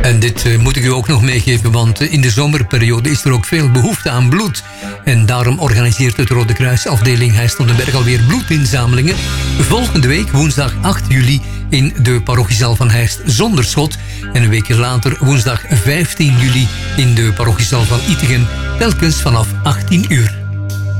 En dit moet ik u ook nog meegeven, want in de zomerperiode is er ook veel behoefte aan bloed. En daarom organiseert het Rode Kruis afdeling Heist op den Berg alweer bloedinzamelingen. Volgende week, woensdag 8 juli, in de parochiezaal van Heist zonder schot. En een weekje later, woensdag 15 juli, in de parochiezaal van Ittegem, telkens vanaf 18 uur.